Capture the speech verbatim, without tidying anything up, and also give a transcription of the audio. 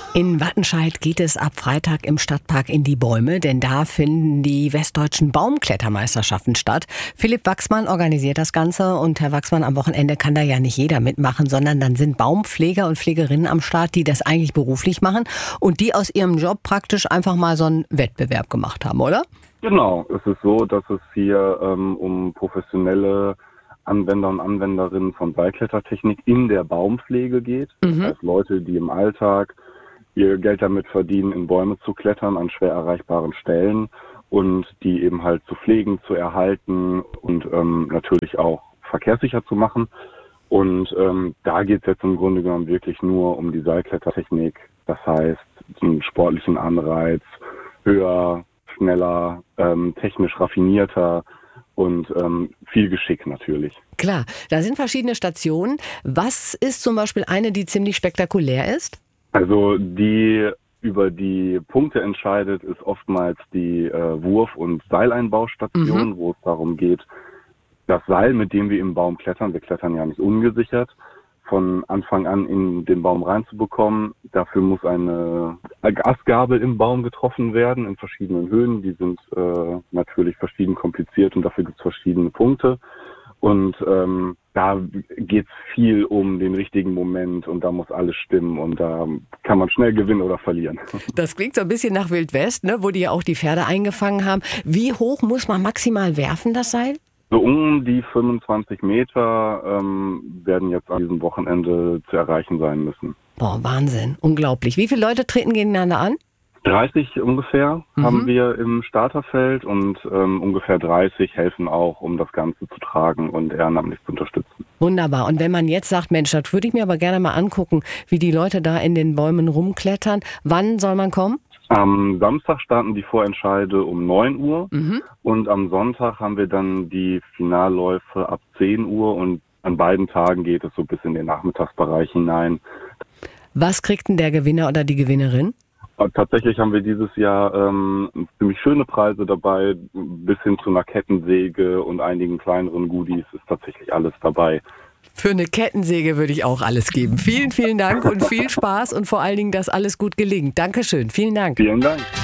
In Wattenscheid geht es ab Freitag im Stadtpark in die Bäume, denn da finden die westdeutschen Baumklettermeisterschaften statt. Philipp Wachsmann organisiert das Ganze und Herr Wachsmann, am Wochenende kann da ja nicht jeder mitmachen, sondern dann sind Baumpfleger und Pflegerinnen am Start, die das eigentlich beruflich machen und die aus ihrem Job praktisch einfach mal so einen Wettbewerb gemacht haben, oder? Genau, es ist so, dass es hier ähm, um professionelle Anwender und Anwenderinnen von Seilklettertechnik in der Baumpflege geht. Mhm. Das heißt, Leute, die im Alltag ihr Geld damit verdienen, in Bäume zu klettern an schwer erreichbaren Stellen und die eben halt zu pflegen, zu erhalten und ähm, natürlich auch verkehrssicher zu machen. Und ähm, da geht es jetzt im Grunde genommen wirklich nur um die Seilklettertechnik. Das heißt, einen sportlichen Anreiz, höher, schneller, ähm, technisch raffinierter und ähm, viel Geschick natürlich. Klar, da sind verschiedene Stationen. Was ist zum Beispiel eine, die ziemlich spektakulär ist? Also die über die Punkte entscheidet, ist oftmals die äh, Wurf- und Seileinbaustation, mhm. wo es darum geht, das Seil, mit dem wir im Baum klettern, wir klettern ja nicht ungesichert, von Anfang an in den Baum reinzubekommen. Dafür muss eine Astgabel im Baum getroffen werden, in verschiedenen Höhen. Die sind äh, natürlich verschieden kompliziert und dafür gibt es verschiedene Punkte. Und ähm, da geht es viel um den richtigen Moment und da muss alles stimmen und da kann man schnell gewinnen oder verlieren. Das klingt so ein bisschen nach Wild West, ne, wo die ja auch die Pferde eingefangen haben. Wie hoch muss man maximal werfen, das Seil? So um die fünfundzwanzig Meter ähm, werden jetzt an diesem Wochenende zu erreichen sein müssen. Boah, Wahnsinn, unglaublich. Wie viele Leute treten gegeneinander an? dreißig ungefähr mhm. haben wir im Starterfeld und ähm, ungefähr dreißig helfen auch, um das Ganze zu tragen und ehrenamtlich zu unterstützen. Wunderbar. Und wenn man jetzt sagt, Mensch, das würde ich mir aber gerne mal angucken, wie die Leute da in den Bäumen rumklettern, wann soll man kommen? Am Samstag starten die Vorentscheide um neun Uhr mhm. und am Sonntag haben wir dann die Finalläufe ab zehn Uhr und an beiden Tagen geht es so bis in den Nachmittagsbereich hinein. Was kriegt denn der Gewinner oder die Gewinnerin? Tatsächlich haben wir dieses Jahr ähm, ziemlich schöne Preise dabei, bis hin zu einer Kettensäge und einigen kleineren Goodies ist tatsächlich alles dabei. Für eine Kettensäge würde ich auch alles geben. Vielen, vielen Dank und viel Spaß und vor allen Dingen, dass alles gut gelingt. Dankeschön, vielen Dank. Vielen Dank.